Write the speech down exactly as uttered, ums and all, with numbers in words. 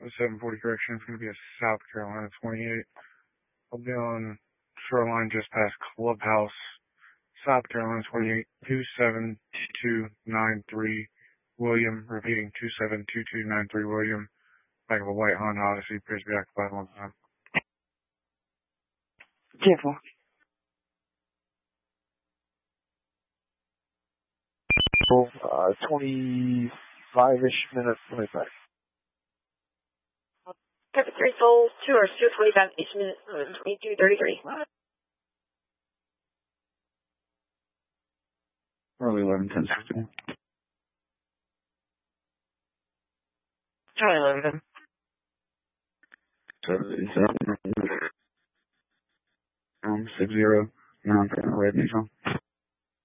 seven forty correction. It's going to be a South Carolina twenty-eight. I'll be on shoreline just past Clubhouse, South Carolina twenty-eight, two seven two nine three William, repeating two seven two two nine three William, back of a white Honda Odyssey, appears to be occupied one time. Careful. Uh, twenty-five-ish minutes, twenty-five. Traffic three full, two hours, two twenty-five, each minute, twenty-two thirty-three. Early eleven ten sixty. Charlie eleven. seven, um, six zero, nine, red neutral.